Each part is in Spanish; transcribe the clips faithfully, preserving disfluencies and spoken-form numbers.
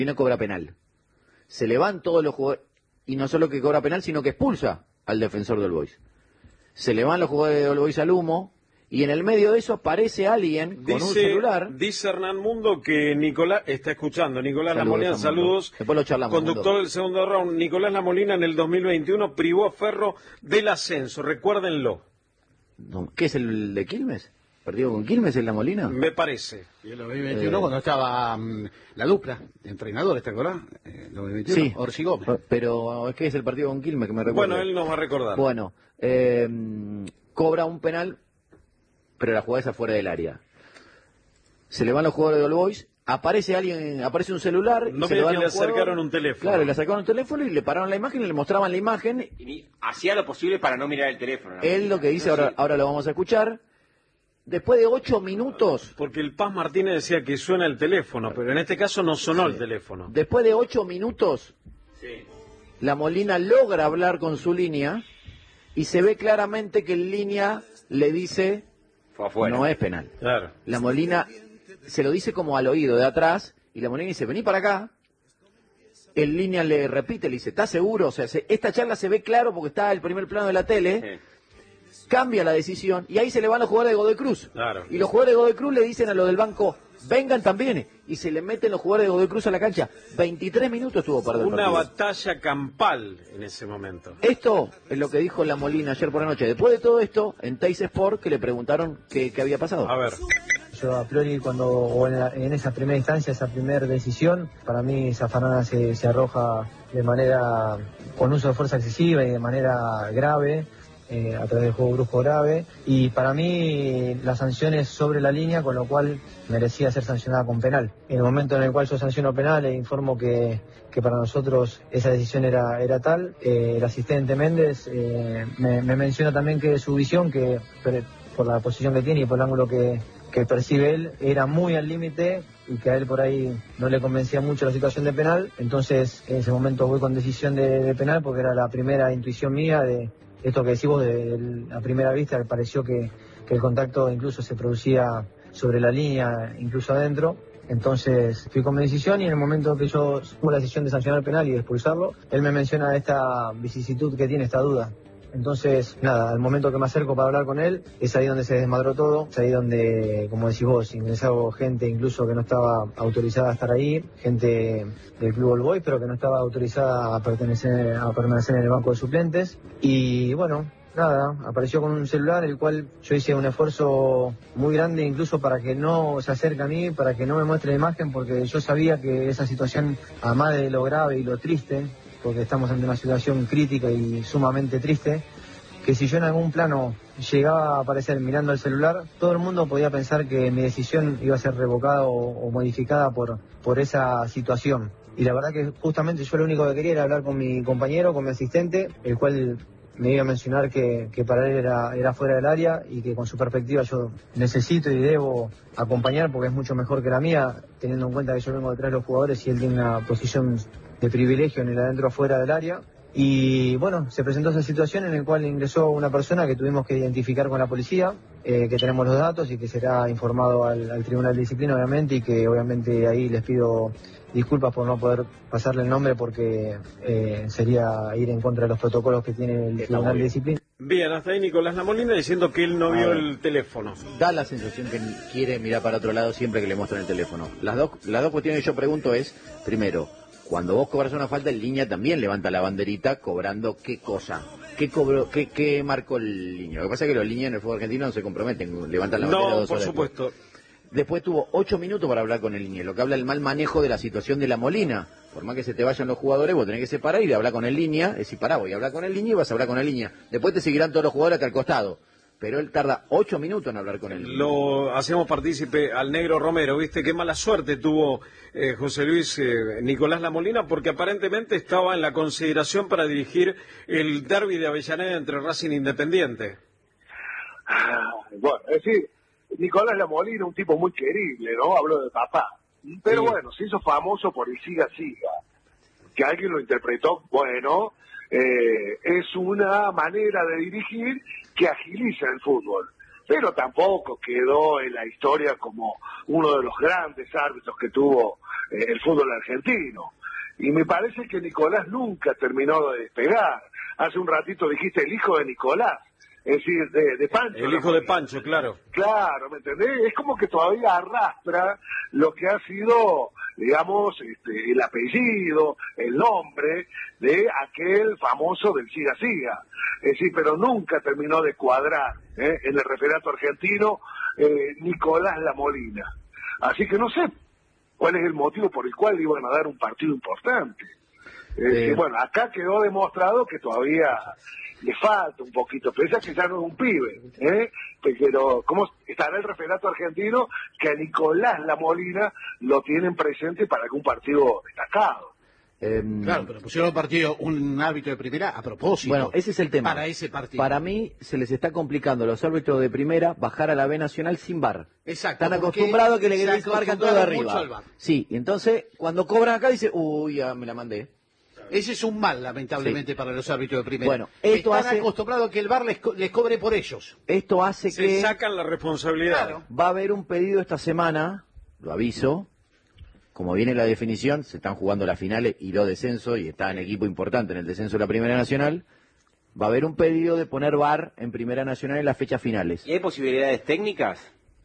no cobra penal. Se le van todos los jugadores, y no solo que cobra penal, sino que expulsa al defensor del Boys. Se le van los jugadores del Boys al humo, y en el medio de eso aparece alguien dice, con un celular. Dice Hernán Mundo que Nicolás está escuchando. Nicolás Saludos, Lamolina, saludos. Después lo charlamos. Conductor Mundo. del segundo round. Nicolás Lamolina en el dos mil veintiuno privó a Ferro del ascenso. Recuérdenlo. ¿Qué es el de Quilmes? ¿Partido con Quilmes en La Molina? Me parece. Y en el dos mil veintiuno, eh, cuando estaba um, la dupla de entrenadores, ¿te acordás? Eh, dos mil veintiuno, sí, Orsi Gómez. Pero es que es el partido con Quilmes que me recuerda. Bueno, él nos va a recordar. Bueno, eh, cobra un penal, pero la jugada es afuera del área. Se le van los jugadores de All Boys, aparece alguien, aparece un celular. No se me le, que le acercaron un teléfono. Claro, le acercaron un teléfono y le pararon la imagen y le mostraban la imagen. Y hacía lo posible para no mirar el teléfono, ¿no? Él lo que dice, ahora, ahora lo vamos a escuchar. Después de ocho minutos... Porque el Paz Martínez decía que suena el teléfono, pero en este caso no sonó sí. el teléfono. Después de ocho minutos, sí. La Molina logra hablar con su línea y se ve claramente que el línea le dice, fue afuera. No es penal. Claro. La Molina se lo dice como al oído de atrás y la Molina dice, vení para acá. El línea le repite, le dice, ¿estás seguro? O sea, se, esta charla se ve claro porque está el primer plano de la tele. Sí. Cambia la decisión y ahí se le van los jugadores de Godoy Cruz. Claro. Y los jugadores de Godoy Cruz le dicen a los del banco, vengan también. Y se le meten los jugadores de Godoy Cruz a la cancha. veintitrés minutos estuvo para el Una partido. batalla campal en ese momento. Esto es lo que dijo la Molina ayer por la noche. Después de todo esto, en Teis Sport, que le preguntaron qué, qué había pasado. A ver. Yo a priori cuando, o en, la, en esa primera instancia, esa primera decisión, para mí Zafarana se, se arroja de manera, con uso de fuerza excesiva y de manera grave, eh, a través del juego brusco grave, y para mí la sanción es sobre la línea, con lo cual merecía ser sancionada con penal. En el momento en el cual yo sanciono penal e informo que, que para nosotros esa decisión era, era tal, eh, el asistente Méndez eh, me, me menciona también que su visión, que por la posición que tiene y por el ángulo que que percibe él, era muy al límite y que a él por ahí no le convencía mucho la situación de penal. Entonces en ese momento voy con decisión de, de penal porque era la primera intuición mía de esto que decís vos, de, de la primera vista, me pareció que, que el contacto incluso se producía sobre la línea, incluso adentro. Entonces fui con mi decisión y en el momento que yo tuve la decisión de sancionar el penal y de expulsarlo, él me menciona esta vicisitud que tiene, esta duda. Entonces, nada, al momento que me acerco para hablar con él, es ahí donde se desmadró todo, es ahí donde, como decís vos, ingresaba gente incluso que no estaba autorizada a estar ahí, gente del Club All Boys, pero que no estaba autorizada a pertenecer, a permanecer en el banco de suplentes. Y bueno, nada, apareció con un celular, el cual yo hice un esfuerzo muy grande incluso para que no se acerque a mí, para que no me muestre la imagen, porque yo sabía que esa situación, además de lo grave y lo triste, porque estamos ante una situación crítica y sumamente triste, que si yo en algún plano llegaba a aparecer mirando el celular, todo el mundo podía pensar que mi decisión iba a ser revocada o, o modificada por, por esa situación. Y la verdad que justamente yo lo único que quería era hablar con mi compañero, con mi asistente, el cual me iba a mencionar que, que para él era, era fuera del área y que con su perspectiva yo necesito y debo acompañar porque es mucho mejor que la mía, teniendo en cuenta que yo vengo detrás de los jugadores y él tiene una posición de privilegio en el adentro o fuera del área. Y bueno, se presentó esa situación en la cual ingresó una persona que tuvimos que identificar con la policía, eh, que tenemos los datos y que será informado al, al Tribunal de Disciplina, obviamente, y que obviamente ahí les pido disculpas por no poder pasarle el nombre porque eh, sería ir en contra de los protocolos que tiene el Tribunal de Disciplina. Bien, hasta ahí Nicolás Lamolina diciendo que él no vio el teléfono. Da la sensación que quiere mirar para otro lado siempre que le muestran el teléfono. Las dos, las dos cuestiones que yo pregunto es, primero, cuando vos cobras una falta, el línea también levanta la banderita cobrando qué cosa. ¿Qué cobró, qué, qué marcó el línea? Lo que pasa es que los líneas en el fútbol argentino no se comprometen, levantan la bandera No, dos por horas supuesto. Después. Después tuvo ocho minutos para hablar con el línea, lo que habla el mal manejo de la situación de la Molina. Por más que se te vayan los jugadores, vos tenés que separar y de hablar con el línea, es decir, pará, voy a hablar con el línea y vas a hablar con el línea. Después te seguirán todos los jugadores hasta el costado. Pero él tarda ocho minutos en hablar con él. Lo hacemos partícipe al negro Romero, ¿viste? Qué mala suerte tuvo eh, José Luis eh, Nicolás Lamolina, porque aparentemente estaba en la consideración para dirigir el derbi de Avellaneda entre Racing e Independiente. Ah, bueno, es decir, Nicolás Lamolina, un tipo muy querible, ¿no? Habló de papá. Pero sí, bueno, se hizo famoso por el siga siga. Que alguien lo interpretó, bueno, eh, es una manera de dirigir que agiliza el fútbol. pero tampoco quedó en la historia como uno de los grandes árbitros que tuvo eh, el fútbol argentino. Y me parece que Nicolás nunca terminó de despegar. Hace un ratito dijiste el hijo de Nicolás, es decir, de, de Pancho. El hijo de Pancho, claro. Claro, ¿me entendés? Es como que todavía arrastra lo que ha sido, digamos, este, el apellido, el nombre de aquel famoso del Siga Siga. Es decir, pero nunca terminó de cuadrar ¿eh? en el referato argentino eh, Nicolás La Molina. Así que no sé cuál es el motivo por el cual le iban a dar un partido importante. Eh, eh. Bueno, acá quedó demostrado que todavía le falta un poquito, pero es que ya no es un pibe, ¿eh? Pero ¿cómo estará el referato argentino que a Nicolás La Molina lo tienen presente para algún partido destacado? Eh, claro, pero pusieron un partido, un árbitro de primera a propósito. Bueno, ese es el tema. Para ese partido. Para mí se les está complicando a los árbitros de primera bajar a la B Nacional sin V A R. Exacto. Están acostumbrados a que le marcan todo de arriba. Al V A R. Sí, y entonces cuando cobran acá dice, uy, ya me la mandé. Ese es un mal, lamentablemente, sí. para los árbitros de primera. Bueno, esto Están hace... acostumbrados a que el V A R les, co les cobre por ellos. Esto hace Se que... Se sacan la responsabilidad. Claro. Va a haber un pedido esta semana, lo aviso, como viene la definición, se están jugando las finales y los descensos, y está en equipo importante en el descenso de la Primera Nacional, va a haber un pedido de poner V A R en Primera Nacional en las fechas finales. ¿Y hay posibilidades técnicas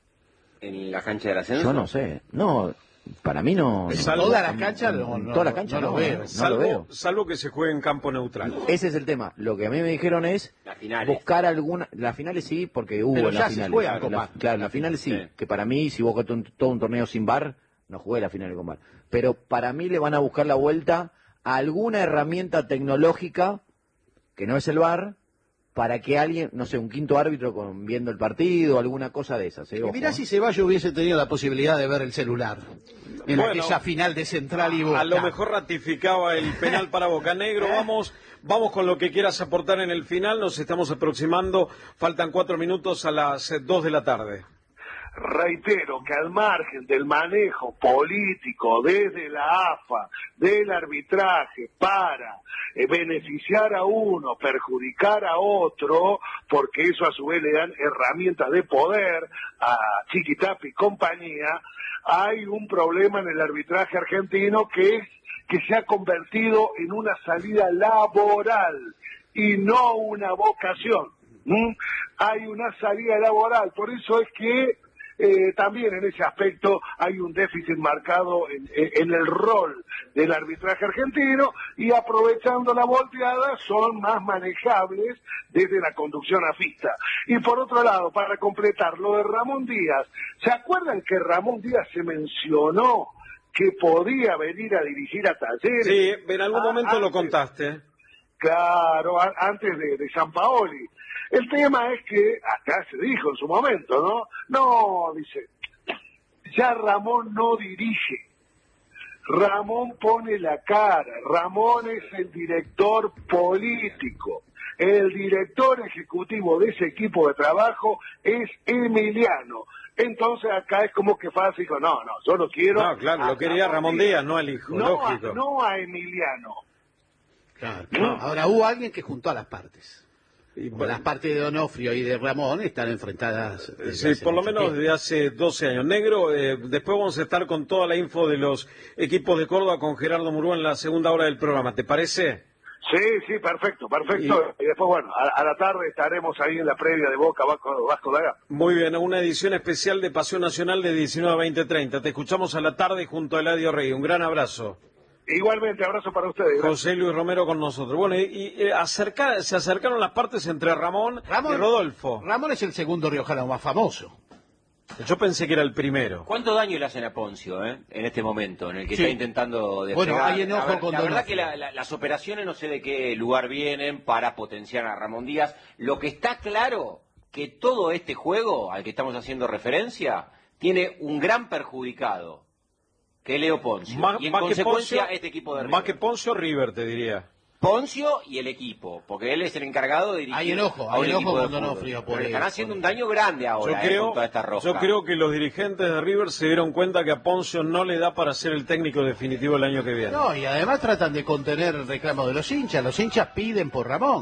en la cancha del ascenso? Yo no sé, no... Para mí no... Salvo, toda la cancha no, no, toda la cancha no, no, lo veo. no salvo, lo veo. Salvo que se juegue en campo neutral. Ese es el tema. Lo que a mí me dijeron es buscar alguna... Las finales sí, porque hubo Pero en ya las se finales. juega, La- Copa. claro, en las finales sí, Sí. que para mí, si vos jugás un- todo un torneo sin V A R, no jugué la final con V A R. Pero para mí le van a buscar la vuelta a alguna herramienta tecnológica, que no es el V A R, para que alguien, no sé, un quinto árbitro con, viendo el partido, alguna cosa de esas. ¿eh? Y Ojo, mirá ¿eh? si Ceballos hubiese tenido la posibilidad de ver el celular en Bueno, aquella final de Central y Boca. A lo mejor ratificaba el penal para Boca Negro. Vamos, vamos con lo que quieras aportar en el final. Nos estamos aproximando. Faltan cuatro minutos a las eh, dos de la tarde. Reitero que al margen del manejo político desde la A F A, del arbitraje para eh, beneficiar a uno, perjudicar a otro, porque eso a su vez le dan herramientas de poder a Chiquitapia y compañía, hay un problema en el arbitraje argentino que es que se ha convertido en una salida laboral y no una vocación. ¿Mm? Hay una salida laboral, por eso es que Eh, también en ese aspecto hay un déficit marcado en, en el rol del arbitraje argentino, y aprovechando la volteada son más manejables desde la conducción afista. Y por otro lado, para completar lo de Ramón Díaz, ¿se acuerdan que Ramón Díaz se mencionó que podía venir a dirigir a Talleres? Sí, en algún Ah, momento antes, lo contaste. Claro, a, antes de, de Sampaoli. El tema es que, acá se dijo en su momento, ¿no? No, dice, ya Ramón no dirige. Ramón pone la cara. Ramón es el director político. El director ejecutivo de ese equipo de trabajo es Emiliano. Entonces acá es como que fácil, dijo, no, no, yo no quiero... No, claro, lo quería Ramón Díaz, no al hijo, no lógico. A, no a Emiliano. Claro, claro. Ahora hubo alguien que juntó a las partes. Y, Como las partes de Donofrio y de Ramón están enfrentadas. Sí, por lo menos desde hace doce años. Negro, eh, después vamos a estar con toda la info de los equipos de Córdoba con Gerardo Murúa en la segunda hora del programa. ¿Te parece? Sí, sí, perfecto, perfecto. Y, y después, bueno, a, a la tarde estaremos ahí en la previa de Boca Vasco, Vasco da Gama. Muy bien, una edición especial de Pasión Nacional de diecinueve a veinte treinta. Te escuchamos a la tarde junto a Eladio Rey. Un gran abrazo. Igualmente, abrazo para ustedes. José Luis Romero con nosotros. Bueno, y, y eh, acerca, se acercaron las partes entre Ramón, Ramón y Rodolfo. Ramón es el segundo riojano más famoso. Yo pensé que era el primero. ¿Cuánto daño le hacen a Poncio eh, en este momento, en el que Sí. está intentando despegar? Bueno, hay enojo la, ver- con La verdad Donofrio. que la- la- las operaciones no sé de qué lugar vienen para potenciar a Ramón Díaz. Lo que está claro, que todo este juego al que estamos haciendo referencia tiene un gran perjudicado, que es Leo Poncio. Más, y en más que consecuencia Poncio, este equipo de River. más que Poncio, River, te diría. Poncio y el equipo, porque él es el encargado de dirigir. Hay enojo, a hay un enojo equipo de con fútbol. Donofrio por Pero le el- están haciendo por un daño grande ahora Yo eh, creo, con toda esta rosca. yo creo que los dirigentes de River se dieron cuenta que a Poncio no le da para ser el técnico definitivo el año que viene. No, y además tratan de contener el reclamo de los hinchas. Los hinchas piden por Ramón.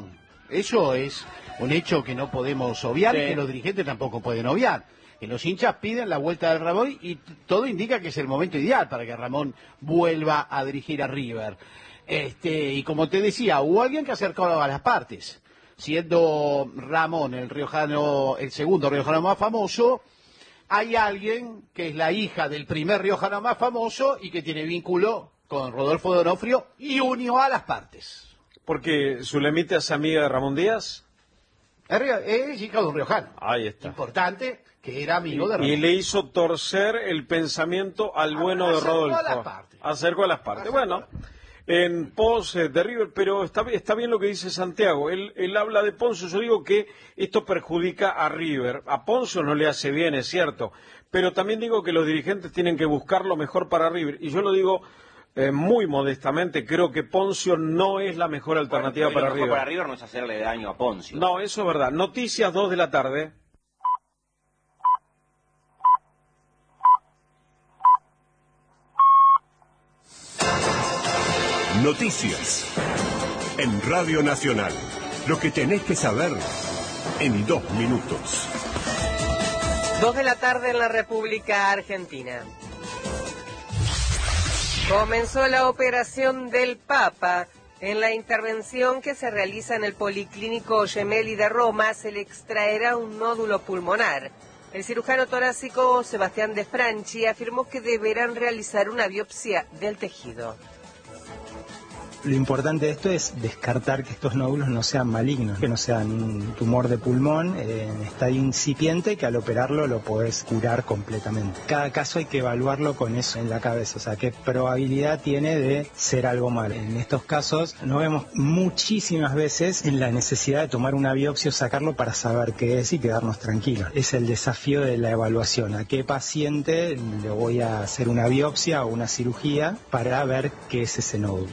Eso es un hecho que no podemos obviar Sí. y que los dirigentes tampoco pueden obviar. Que los hinchas piden la vuelta de Ramón y t- todo indica que es el momento ideal para que Ramón vuelva a dirigir a River. Este, y como te decía, hubo alguien que acercó a las partes. Siendo Ramón el riojano, el segundo riojano más famoso, hay alguien que es la hija del primer riojano más famoso y que tiene vínculo con Rodolfo D'Onofrio y unió a las partes. Porque Zulemita es amiga de Ramón Díaz. Es rio- es hija de un riojano. Ahí está. Importante, que era amigo de Y Ramón. le hizo torcer el pensamiento al bueno de Acercó a Rodolfo. las partes. Acercó a las partes. Acercó a Bueno, las partes. en pos eh, de River, pero está, bi- está bien lo que dice Santiago. Él, él habla de Poncio. Yo digo que esto perjudica a River. A Poncio no le hace bien, es cierto. Pero también digo que los dirigentes tienen que buscar lo mejor para River. Y yo lo digo eh, muy modestamente. Creo que Poncio no es la mejor alternativa Bueno, para lo mejor River. para River no es hacerle daño a Poncio. No, eso es verdad. Noticias dos de la tarde. Noticias en Radio Nacional. Lo que tenés que saber en dos minutos. Dos de la tarde en la República Argentina. Comenzó la operación del Papa. En la intervención que se realiza en el Policlínico Gemelli de Roma se le extraerá un nódulo pulmonar. El cirujano torácico Sebastián De Franchi afirmó que deberán realizar una biopsia del tejido. Lo importante de esto es descartar que estos nódulos no sean malignos, que no sean un tumor de pulmón eh, en estadio incipiente, que al operarlo lo podés curar completamente. Cada caso hay que evaluarlo con eso en la cabeza, o sea, qué probabilidad tiene de ser algo malo. En estos casos nos vemos muchísimas veces en la necesidad de tomar una biopsia o sacarlo para saber qué es y quedarnos tranquilos. Es el desafío de la evaluación, a qué paciente le voy a hacer una biopsia o una cirugía para ver qué es ese nódulo.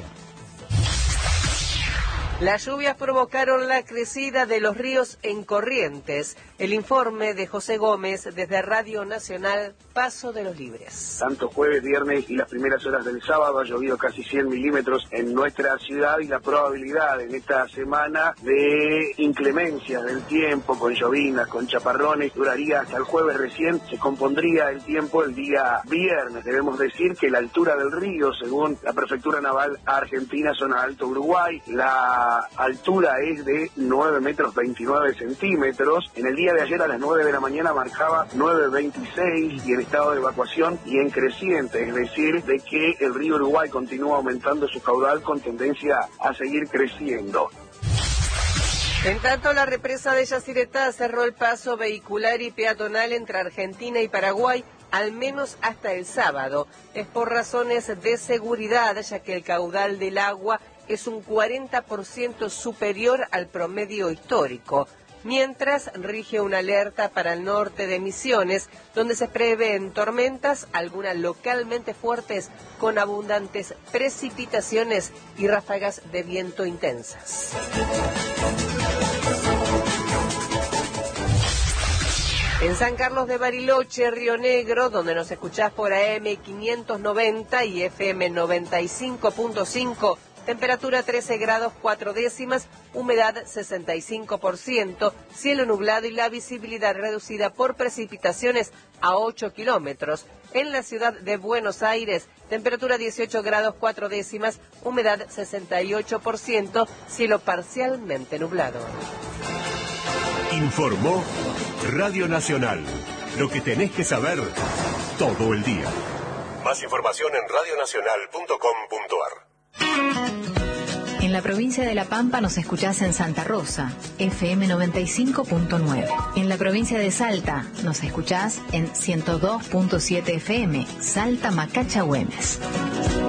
Las lluvias provocaron la crecida de los ríos en Corrientes. El informe de José Gómez desde Radio Nacional, Paso de los Libres. Tanto jueves, viernes y las primeras horas del sábado ha llovido casi cien milímetros en nuestra ciudad y la probabilidad en esta semana de inclemencias del tiempo, con llovinas, con chaparrones, duraría hasta el jueves recién. Se compondría el tiempo el día viernes. Debemos decir que la altura del río, según la Prefectura Naval Argentina, zona Alto Uruguay, la altura es de nueve metros veintinueve centímetros. En el día de ayer a las nueve de la mañana marcaba nueve veintiséis y en estado de evacuación y en creciente, es decir, de que el río Uruguay continúa aumentando su caudal con tendencia a seguir creciendo. En tanto, la represa de Yacyretá cerró el paso vehicular y peatonal entre Argentina y Paraguay, al menos hasta el sábado. Es por razones de seguridad, ya que el caudal del agua es un cuarenta por ciento superior al promedio histórico. Mientras rige una alerta para el norte de Misiones, donde se prevén tormentas, algunas localmente fuertes, con abundantes precipitaciones y ráfagas de viento intensas. En San Carlos de Bariloche, Río Negro, donde nos escuchás por A M quinientos noventa y F M noventa y cinco punto cinco, temperatura trece grados cuatro décimas, humedad sesenta y cinco por ciento, cielo nublado y la visibilidad reducida por precipitaciones a ocho kilómetros. En la ciudad de Buenos Aires, temperatura dieciocho grados cuatro décimas, humedad sesenta y ocho por ciento, cielo parcialmente nublado. Informó Radio Nacional. Lo que tenés que saber todo el día. Más información en radio nacional punto com punto ar. En la provincia de La Pampa nos escuchás en Santa Rosa, F M noventa y cinco punto nueve. En la provincia de Salta nos escuchás en ciento dos punto siete F M, Salta Macacha Güemes.